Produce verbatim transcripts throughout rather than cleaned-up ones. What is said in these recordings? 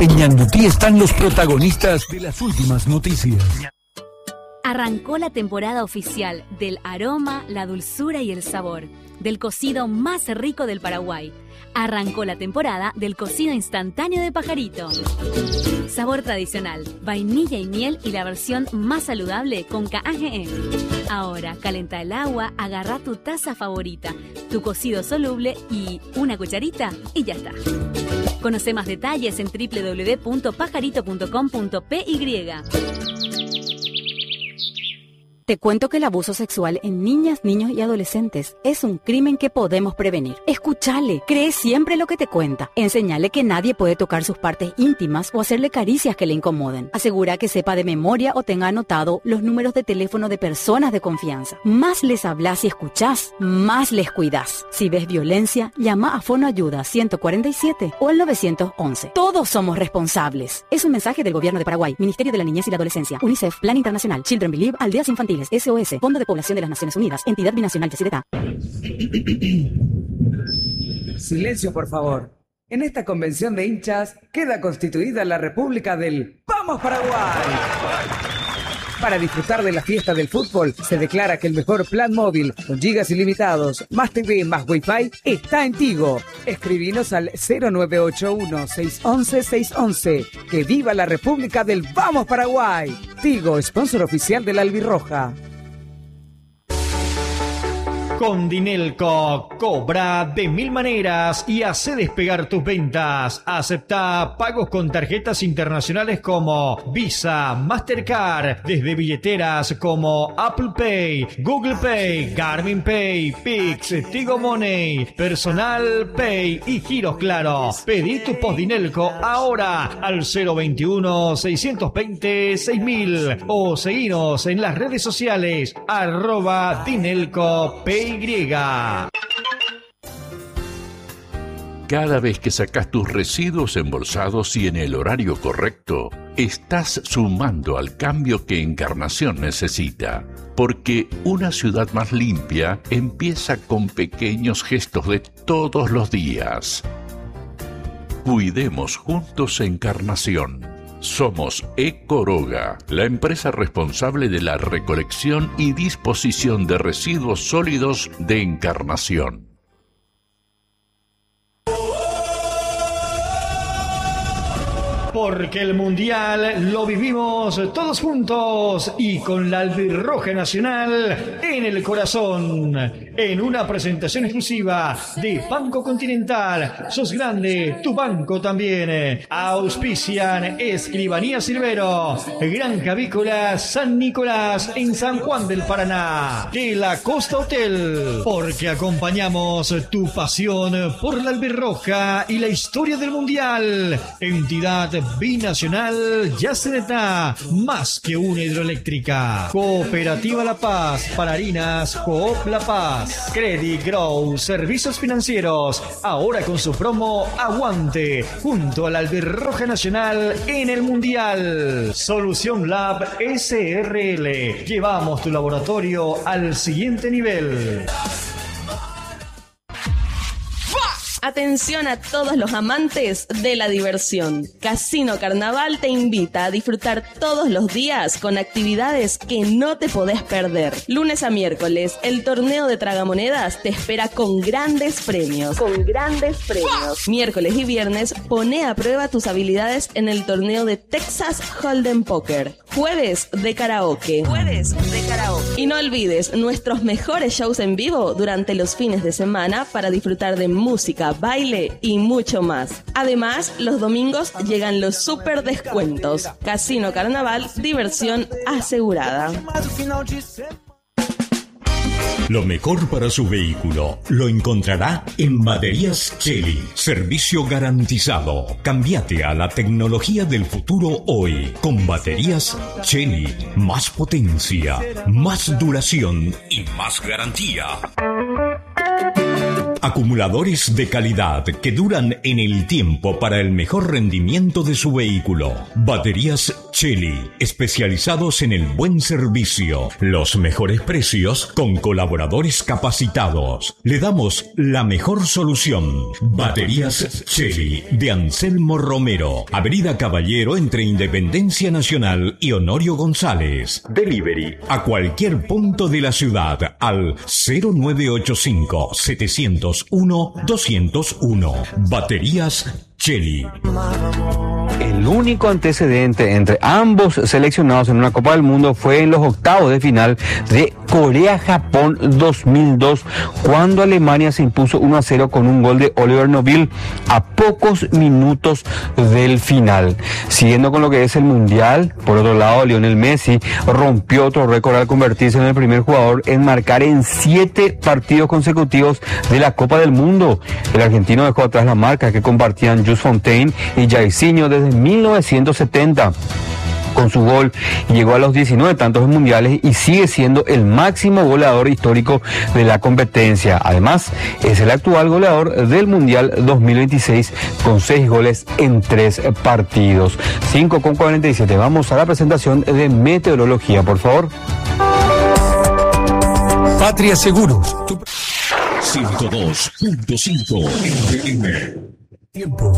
En Ñandutí están los protagonistas de las últimas noticias. Arrancó la temporada oficial del aroma, la dulzura y el sabor del cocido más rico del Paraguay. Arrancó la temporada del cocido instantáneo de Pajarito. Sabor tradicional, vainilla y miel y la versión más saludable con K G E. Ahora, calenta el agua, agarra tu taza favorita, tu cocido soluble y una cucharita y ya está. Conoce más detalles en doble u doble u doble u punto pajarito punto com punto p y. Te cuento que el abuso sexual en niñas, niños y adolescentes es un crimen que podemos prevenir. Escúchale, cree siempre lo que te cuenta. Enseñale que nadie puede tocar sus partes íntimas o hacerle caricias que le incomoden. Asegura que sepa de memoria o tenga anotado los números de teléfono de personas de confianza. Más les hablas y escuchás, más les cuidás. Si ves violencia, llama a Fonoayuda ciento cuarenta y siete o al nueve once. Todos somos responsables. Es un mensaje del Gobierno de Paraguay, Ministerio de la Niñez y la Adolescencia, UNICEF, Plan Internacional, Children Believe, Aldeas Infantiles, S O S, Fondo de Población de las Naciones Unidas, Entidad Binacional Yacyretá. Silencio, por favor. En esta convención de hinchas queda constituida la República del ¡Vamos Paraguay! Para disfrutar de la fiesta del fútbol, se declara que el mejor plan móvil con gigas ilimitados, más T V más Wi-Fi, está en Tigo. Escribinos al cero nueve ocho uno, seis once, seis once. ¡Que viva la República del Vamos Paraguay! Tigo, sponsor oficial de la Albirroja. Con Dinelco, cobra de mil maneras y hace despegar tus ventas. Acepta pagos con tarjetas internacionales como Visa, Mastercard, desde billeteras como Apple Pay, Google Pay, Garmin Pay, Pix, Tigo Money, Personal Pay y giros Claro. Pedí tu post Dinelco ahora al cero veintiuno, seiscientos veinte, seis mil o seguinos en las redes sociales arroba Dinelco Pay. Cada vez que sacas tus residuos embolsados y en el horario correcto, estás sumando al cambio que Encarnación necesita. Porque una ciudad más limpia empieza con pequeños gestos de todos los días. Cuidemos juntos Encarnación. Somos Ecoroga, la empresa responsable de la recolección y disposición de residuos sólidos de Encarnación. Porque el Mundial lo vivimos todos juntos y con la Albirroja Nacional en el corazón. En una presentación exclusiva de Banco Continental. Sos grande, tu banco también. Auspician Escribanía Silvero, Granja Avícola San Nicolás en San Juan del Paraná. De la Costa Hotel. Porque acompañamos tu pasión por la Albirroja y la historia del Mundial. Entidad Binacional Yacyretá, más que una hidroeléctrica. Cooperativa La Paz, para harinas Coop La Paz. Credit Grow, servicios financieros, ahora con su promo Aguante, junto a la Albirroja Nacional en el Mundial. Solución Lab S R L, llevamos tu laboratorio al siguiente nivel. Atención a todos los amantes de la diversión. Casino Carnaval te invita a disfrutar todos los días con actividades que no te podés perder. Lunes a miércoles, el torneo de tragamonedas te espera con grandes premios. Con grandes premios. Miércoles y viernes, pone a prueba tus habilidades en el torneo de Texas Hold'em Poker. Jueves de karaoke. Jueves de karaoke. Y no olvides nuestros mejores shows en vivo durante los fines de semana para disfrutar de música, baile y mucho más. Además, los domingos llegan los super descuentos. Casino Carnaval, diversión asegurada. Lo mejor para su vehículo lo encontrará en Baterías Cheli. Servicio garantizado. Cámbiate a la tecnología del futuro hoy. Con Baterías Cheli. Más potencia, más duración y más garantía. Acumuladores de calidad que duran en el tiempo para el mejor rendimiento de su vehículo. Baterías Cheli, especializados en el buen servicio, los mejores precios con colaboradores capacitados. Le damos la mejor solución. Baterías Cheli de Anselmo Romero, Avenida Caballero entre Independencia Nacional y Honorio González. Delivery a cualquier punto de la ciudad al cero nueve ocho cinco, setecientos uno, doscientos uno. Baterías Cheli. El único antecedente entre ambos seleccionados en una Copa del Mundo fue en los octavos de final de Corea-Japón dos mil dos, cuando Alemania se impuso uno a cero con un gol de Oliver Neuville a pocos minutos del final. Siguiendo con lo que es el Mundial, por otro lado, Lionel Messi rompió otro récord al convertirse en el primer jugador en marcar en siete partidos consecutivos de la Copa del Mundo. El argentino dejó atrás la marca que compartían Jules Fontaine y Jairzinho desde mil novecientos setenta. Con su gol llegó a los diecinueve tantos mundiales y sigue siendo el máximo goleador histórico de la competencia. Además, es el actual goleador del Mundial dos mil veintiséis con seis goles en tres partidos. cinco con cuarenta y siete. Vamos a la presentación de meteorología, por favor. Patria Seguros. Tu... ciento dos punto cinco F M. Tiempo.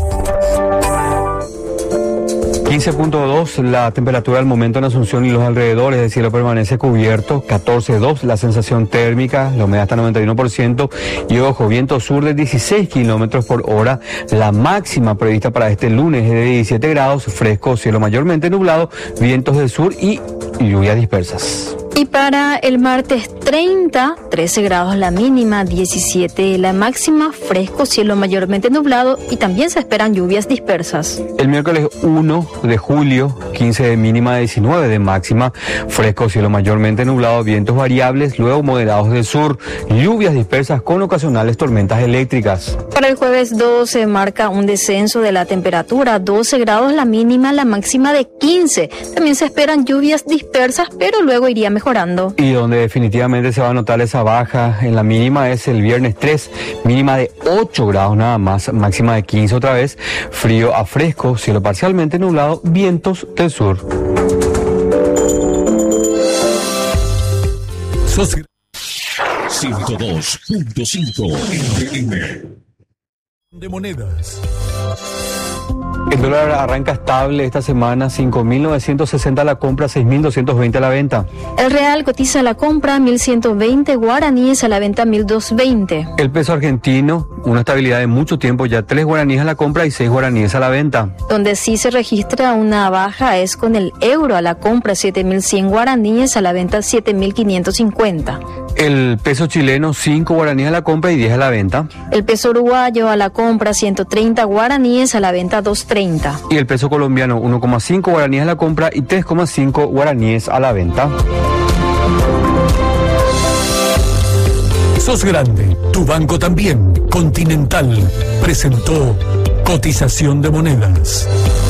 quince punto dos la temperatura al momento en Asunción y los alrededores. El cielo permanece cubierto. catorce punto dos la sensación térmica. La humedad está noventa y uno por ciento. Y ojo, viento sur de dieciséis kilómetros por hora. La máxima prevista para este lunes es de diecisiete grados. Fresco, cielo mayormente nublado. Vientos del sur y lluvias dispersas. Y para el martes treinta, trece grados la mínima, diecisiete la máxima, fresco, cielo mayormente nublado y también se esperan lluvias dispersas. El miércoles uno de julio, quince de mínima, diecinueve de máxima, fresco, cielo mayormente nublado, vientos variables, luego moderados del sur, lluvias dispersas con ocasionales tormentas eléctricas. Para el jueves dos se marca un descenso de la temperatura, doce grados la mínima, la máxima de quince. También se esperan lluvias dispersas, pero luego iría mejorando. Y donde definitivamente se va a notar esa baja en la mínima es el viernes tres, mínima de ocho grados nada más, máxima de quince otra vez, frío a fresco, cielo parcialmente nublado, vientos del sur. ciento dos punto cinco F M. De monedas. El dólar arranca estable esta semana, cinco mil novecientos sesenta a la compra, seis mil doscientos veinte a la venta. El real cotiza a la compra mil ciento veinte guaraníes, a la venta mil doscientos veinte. El peso argentino, una estabilidad de mucho tiempo, ya tres guaraníes a la compra y seis guaraníes a la venta. Donde sí se registra una baja es con el euro a la compra, siete mil cien guaraníes, a la venta siete mil quinientos cincuenta. El peso chileno, cinco guaraníes a la compra y diez a la venta. El peso uruguayo a la compra, ciento treinta guaraníes, a la venta doscientos treinta. Y el peso colombiano, uno coma cinco guaraníes a la compra y tres coma cinco guaraníes a la venta. Sos grande, tu banco también. Continental presentó cotización de monedas.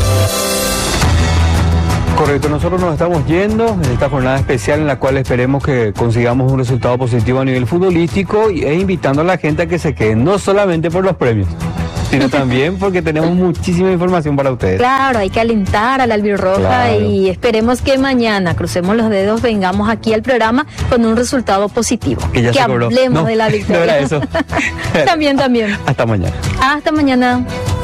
Correcto, nosotros nos estamos yendo en esta jornada especial en la cual esperemos que consigamos un resultado positivo a nivel futbolístico e invitando a la gente a que se quede, no solamente por los premios, sino también porque tenemos muchísima información para ustedes. Claro, hay que alentar a la albirroja, claro. Y esperemos que mañana, crucemos los dedos, vengamos aquí al programa con un resultado positivo. Que, ya que se hablemos no, de la victoria. No era eso. También, también. Hasta mañana. Hasta mañana.